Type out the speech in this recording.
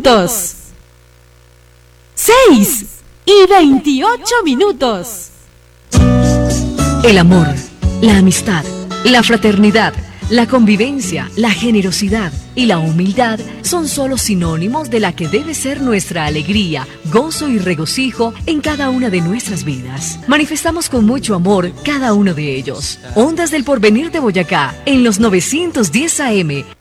minutos. 6:28. El amor, la amistad, la fraternidad, la convivencia, la generosidad y la humildad son solo sinónimos de la que debe ser nuestra alegría, gozo y regocijo en cada una de nuestras vidas. Manifestamos con mucho amor cada uno de ellos. Ondas del Porvenir de Boyacá, en los 910 AM.